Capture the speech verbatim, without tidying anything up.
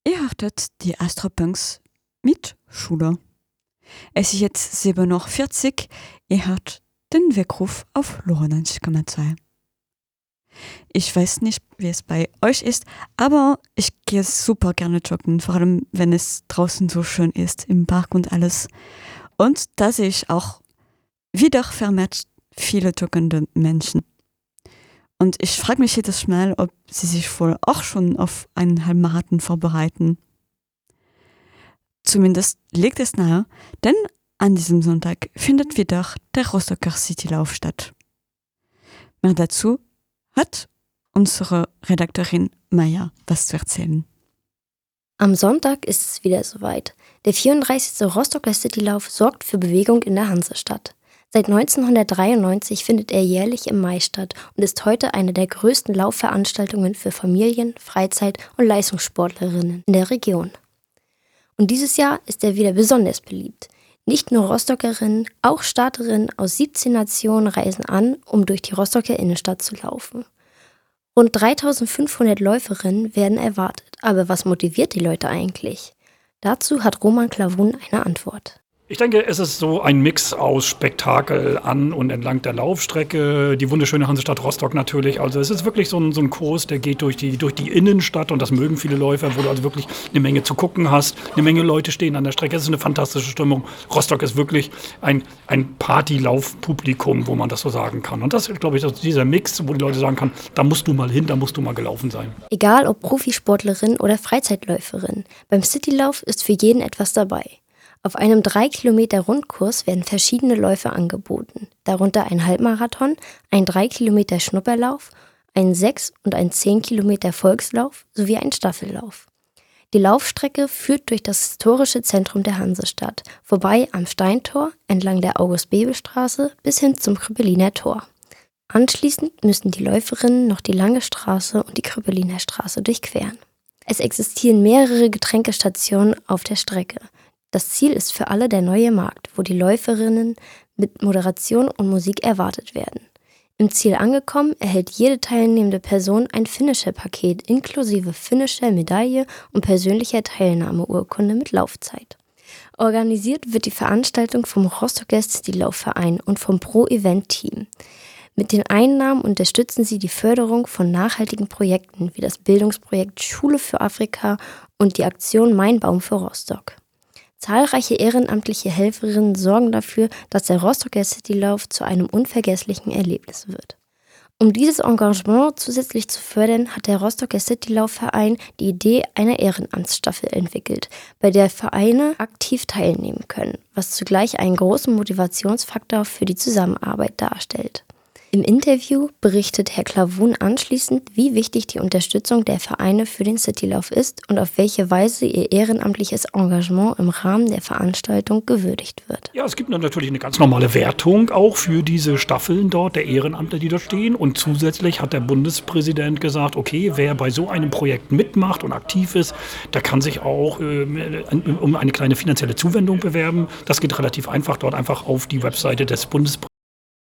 Ihr hörtet die Astropunks mit Schüler. Es ist jetzt sieben Uhr vierzig. Ihr hört den Weckruf auf neunundneunzig Komma zwei. Ich weiß nicht, wie es bei euch ist, aber ich gehe super gerne joggen, vor allem wenn es draußen so schön ist, im Park und alles. Und da sehe ich auch wieder vermehrt viele joggende Menschen. Und ich frage mich jedes Mal, ob sie sich wohl auch schon auf einen Halbmarathon vorbereiten. Zumindest liegt es nahe, denn an diesem Sonntag findet wieder der Rostocker Citylauf statt. Mehr dazu hat unsere Redakteurin Maya was zu erzählen. Am Sonntag ist es wieder soweit. Der vierunddreißigste Rostocker Citylauf sorgt für Bewegung in der Hansestadt. Seit neunzehnhundertdreiundneunzig findet er jährlich im Mai statt und ist heute eine der größten Laufveranstaltungen für Familien, Freizeit- und Leistungssportlerinnen in der Region. Und dieses Jahr ist er wieder besonders beliebt. Nicht nur Rostockerinnen, auch Starterinnen aus siebzehn Nationen reisen an, um durch die Rostocker Innenstadt zu laufen. Rund dreitausendfünfhundert Läuferinnen werden erwartet. Aber was motiviert die Leute eigentlich? Dazu hat Roman Klavun eine Antwort. Ich denke, es ist so ein Mix aus Spektakel an und entlang der Laufstrecke, die wunderschöne Hansestadt Rostock natürlich. Also es ist wirklich so ein, so ein Kurs, der geht durch die, durch die Innenstadt und das mögen viele Läufer, wo du also wirklich eine Menge zu gucken hast. Eine Menge Leute stehen an der Strecke. Es ist eine fantastische Stimmung. Rostock ist wirklich ein, ein Partylaufpublikum, wo man das so sagen kann. Und das ist, glaube ich, das ist dieser Mix, wo die Leute sagen kann, da musst du mal hin, da musst du mal gelaufen sein. Egal ob Profisportlerin oder Freizeitläuferin, beim Citylauf ist für jeden etwas dabei. Auf einem drei Kilometer Rundkurs werden verschiedene Läufe angeboten, darunter ein Halbmarathon, ein drei Kilometer Schnupperlauf, ein sechs und ein zehn Kilometer Volkslauf sowie ein Staffellauf. Die Laufstrecke führt durch das historische Zentrum der Hansestadt, vorbei am Steintor, entlang der August-Bebel-Straße bis hin zum Krüppeliner Tor. Anschließend müssen die Läuferinnen noch die Lange Straße und die Krüppeliner Straße durchqueren. Es existieren mehrere Getränkestationen auf der Strecke. Das Ziel ist für alle der neue Markt, wo die Läuferinnen mit Moderation und Musik erwartet werden. Im Ziel angekommen erhält jede teilnehmende Person ein Finisher-Paket inklusive Finisher, Medaille und persönlicher Teilnahmeurkunde mit Laufzeit. Organisiert wird die Veranstaltung vom Rostocker Citylaufverein und vom Pro-Event-Team. Mit den Einnahmen unterstützen sie die Förderung von nachhaltigen Projekten wie das Bildungsprojekt Schule für Afrika und die Aktion Mein Baum für Rostock. Zahlreiche ehrenamtliche Helferinnen sorgen dafür, dass der Rostocker Citylauf zu einem unvergesslichen Erlebnis wird. Um dieses Engagement zusätzlich zu fördern, hat der Rostocker Citylaufverein die Idee einer Ehrenamtsstaffel entwickelt, bei der Vereine aktiv teilnehmen können, was zugleich einen großen Motivationsfaktor für die Zusammenarbeit darstellt. Im Interview berichtet Herr Klavun anschließend, wie wichtig die Unterstützung der Vereine für den Citylauf ist und auf welche Weise ihr ehrenamtliches Engagement im Rahmen der Veranstaltung gewürdigt wird. Ja, es gibt natürlich eine ganz normale Wertung auch für diese Staffeln dort, der Ehrenamtler, die dort stehen. Und zusätzlich hat der Bundespräsident gesagt, okay, wer bei so einem Projekt mitmacht und aktiv ist, der kann sich auch äh, um eine kleine finanzielle Zuwendung bewerben. Das geht relativ einfach, dort einfach auf die Webseite des Bundespräsidenten